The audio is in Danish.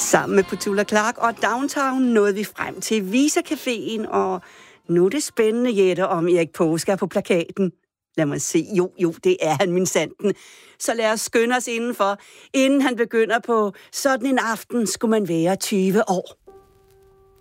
Sammen med Petula Clark og Downtown nåede vi frem til Visa Caféen, og nu er det spændende, Jette, om Erik Paaske er på plakaten. Lad mig se. Jo, det er han, min sanden. Så lad os skynde os indenfor. Inden han begynder på sådan en aften, skulle man være 20 år.